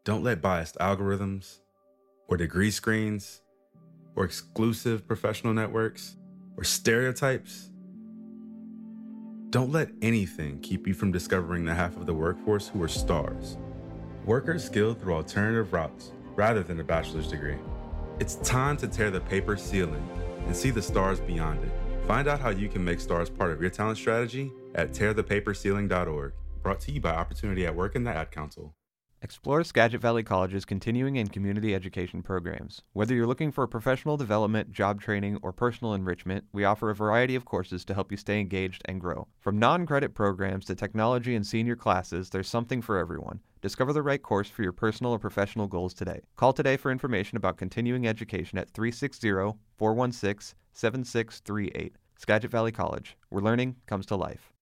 Don't let biased algorithms or degree screens or exclusive professional networks or stereotypes. Don't let anything keep you from discovering the half of the workforce who are stars. Workers skilled through alternative routes rather than a bachelor's degree. It's time to tear the paper ceiling and see the stars beyond it. Find out how you can make stars part of your talent strategy at tearthepaperceiling.org. Brought to you by Opportunity at Work and the Ad Council. Explore Skagit Valley College's continuing and community education programs. Whether you're looking for professional development, job training, or personal enrichment, we offer a variety of courses to help you stay engaged and grow. From non-credit programs to technology and senior classes, there's something for everyone. Discover the right course for your personal or professional goals today. Call today for information about continuing education at 360-416-7638. Skagit Valley College, where learning comes to life.